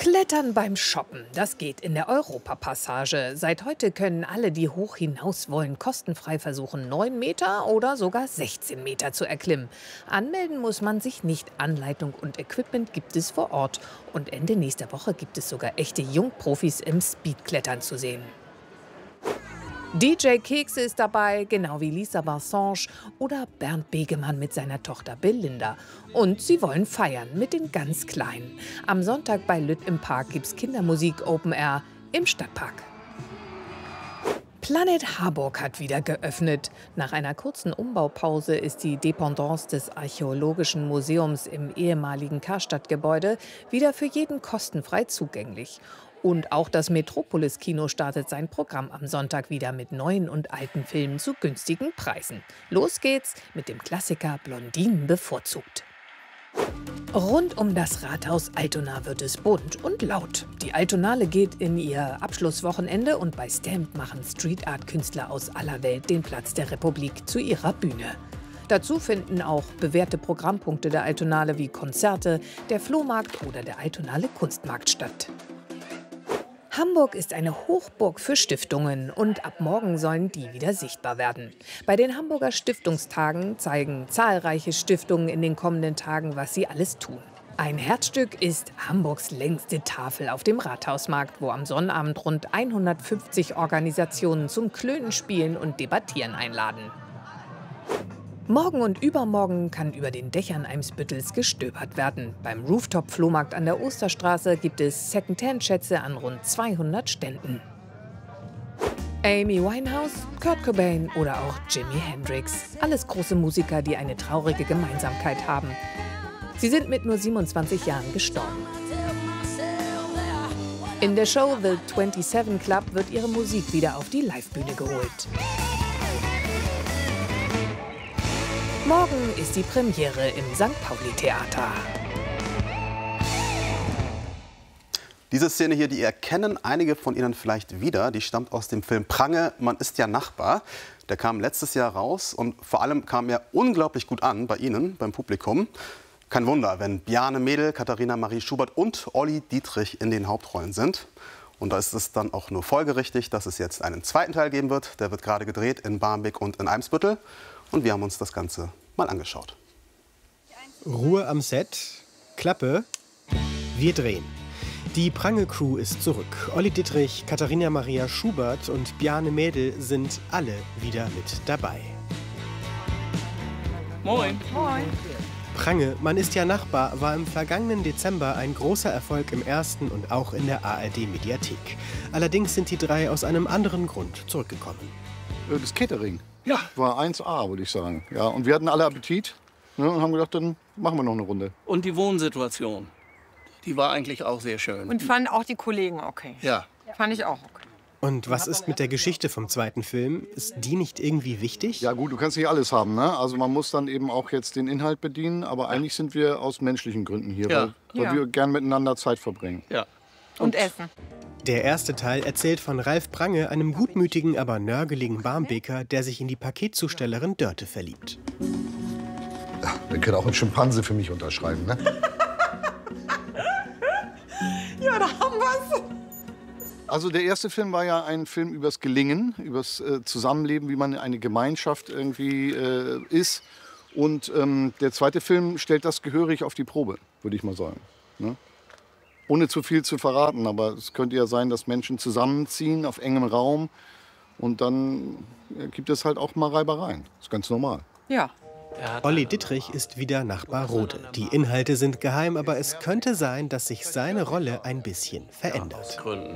Klettern beim Shoppen, das geht in der Europapassage. Seit heute können alle, die hoch hinaus wollen, kostenfrei versuchen, 9 Meter oder sogar 16 Meter zu erklimmen. Anmelden muss man sich nicht, Anleitung und Equipment gibt es vor Ort. Und Ende nächster Woche gibt es sogar echte Jungprofis im Speedklettern zu sehen. DJ Kekse ist dabei, genau wie Lisa Barsange oder Bernd Begemann mit seiner Tochter Belinda. Und sie wollen feiern mit den ganz Kleinen. Am Sonntag bei Lütt im Park gibt's Kindermusik Open Air im Stadtpark. Planet Harburg hat wieder geöffnet. Nach einer kurzen Umbaupause ist die Dependance des Archäologischen Museums im ehemaligen Karstadt-Gebäude wieder für jeden kostenfrei zugänglich. Und auch das Metropolis-Kino startet sein Programm am Sonntag wieder mit neuen und alten Filmen zu günstigen Preisen. Los geht's mit dem Klassiker Blondinen bevorzugt. Rund um das Rathaus Altona wird es bunt und laut. Die Altonale geht in ihr Abschlusswochenende und bei Stamp machen Street-Art-Künstler aus aller Welt den Platz der Republik zu ihrer Bühne. Dazu finden auch bewährte Programmpunkte der Altonale wie Konzerte, der Flohmarkt oder der Altonale Kunstmarkt statt. Hamburg ist eine Hochburg für Stiftungen und ab morgen sollen die wieder sichtbar werden. Bei den Hamburger Stiftungstagen zeigen zahlreiche Stiftungen in den kommenden Tagen, was sie alles tun. Ein Herzstück ist Hamburgs längste Tafel auf dem Rathausmarkt, wo am Sonnabend rund 150 Organisationen zum Klönenspielen und Debattieren einladen. Morgen und übermorgen kann über den Dächern Eimsbüttels gestöbert werden. Beim Rooftop-Flohmarkt an der Osterstraße gibt es Secondhand-Schätze an rund 200 Ständen. Amy Winehouse, Kurt Cobain oder auch Jimi Hendrix. Alles große Musiker, die eine traurige Gemeinsamkeit haben. Sie sind mit nur 27 Jahren gestorben. In der Show The 27 Club wird ihre Musik wieder auf die Livebühne geholt. Morgen ist die Premiere im St. Pauli-Theater. Diese Szene hier, die erkennen einige von Ihnen vielleicht wieder, die stammt aus dem Film Prange, man ist ja Nachbar. Der kam letztes Jahr raus und vor allem kam er unglaublich gut an bei Ihnen, beim Publikum. Kein Wunder, wenn Bjarne Mädel, Katharina Marie Schubert und Olli Dietrich in den Hauptrollen sind. Und da ist es dann auch nur folgerichtig, dass es jetzt einen zweiten Teil geben wird. Der wird gerade gedreht in Barmbek und in Eimsbüttel. Und wir haben uns das Ganze mal angeschaut. Ruhe am Set, Klappe, wir drehen. Die Prange-Crew ist zurück. Olli Dittrich, Katharina Maria Schubert und Bjarne Mädel sind alle wieder mit dabei. Moin. Moin. Prange, man ist ja Nachbar, war im vergangenen Dezember ein großer Erfolg im ersten und auch in der ARD-Mediathek. Allerdings sind die drei aus einem anderen Grund zurückgekommen. Das Catering. Ja. War 1A, würde ich sagen. Ja, und wir hatten alle Appetit, ne, und haben gedacht, dann machen wir noch eine Runde. Und die Wohnsituation, die war eigentlich auch sehr schön. Und fanden auch die Kollegen okay? Ja. Fand ich auch okay. Und was ist mit der Geschichte vom zweiten Film? Ist die nicht irgendwie wichtig? Ja gut, du kannst nicht alles haben, ne? Also man muss dann eben auch jetzt den Inhalt bedienen, aber eigentlich sind wir aus menschlichen Gründen hier, weil wir gern miteinander Zeit verbringen. Ja. Und essen. Der erste Teil erzählt von Ralf Prange, einem gutmütigen, aber nörgeligen Barmbeker, der sich in die Paketzustellerin Dörte verliebt. Ja, wir können auch ein Schimpanse für mich unterschreiben, ne? Ja, da haben wir's. Also der erste Film war ja ein Film übers Gelingen, übers Zusammenleben, wie man eine Gemeinschaft irgendwie ist. Und der zweite Film stellt das gehörig auf die Probe, würde ich mal sagen. Ne? Ohne zu viel zu verraten, aber es könnte ja sein, dass Menschen zusammenziehen auf engem Raum und dann gibt es halt auch mal Reibereien. Das ist ganz normal. Ja. Olli Dittrich ist wieder Nachbar Rode. Die Inhalte sind geheim, aber es könnte sein, dass sich seine Rolle ein bisschen verändert. Aus Gründen.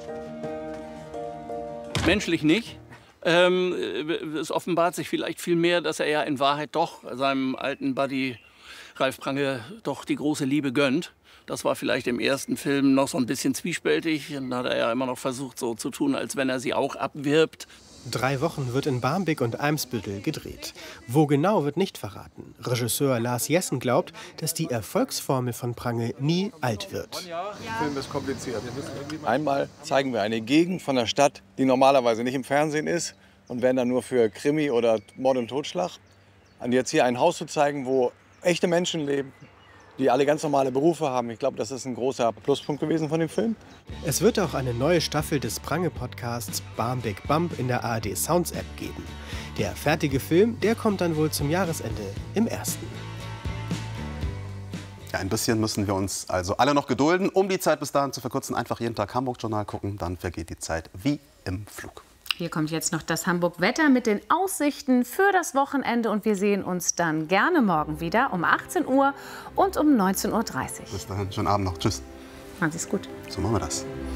Menschlich nicht. Es offenbart sich vielleicht viel mehr, dass er ja in Wahrheit doch seinem alten Buddy Ralf Prange doch die große Liebe gönnt. Das war vielleicht im ersten Film noch so ein bisschen zwiespältig. Dann hat er ja immer noch versucht, so zu tun, als wenn er sie auch abwirbt. 3 Wochen wird in Barmbek und Eimsbüttel gedreht. Wo genau, wird nicht verraten. Regisseur Lars Jessen glaubt, dass die Erfolgsformel von Prange nie alt wird. Der Film ist kompliziert. Einmal zeigen wir eine Gegend von der Stadt, die normalerweise nicht im Fernsehen ist und werden dann nur für Krimi oder Mord und Totschlag. Und jetzt hier ein Haus zu zeigen, wo echte Menschen leben, die alle ganz normale Berufe haben. Ich glaube, das ist ein großer Pluspunkt gewesen von dem Film. Es wird auch eine neue Staffel des Prange-Podcasts Bam Big Bump in der ARD Sounds App geben. Der fertige Film, der kommt dann wohl zum Jahresende im 1. Ja, ein bisschen müssen wir uns also alle noch gedulden. Um die Zeit bis dahin zu verkürzen, einfach jeden Tag Hamburg-Journal gucken, dann vergeht die Zeit wie im Flug. Hier kommt jetzt noch das Hamburg-Wetter mit den Aussichten für das Wochenende. Und wir sehen uns dann gerne morgen wieder um 18 Uhr und um 19:30 Uhr. Bis dahin, schönen Abend noch. Tschüss. Machen Sie es gut. So machen wir das.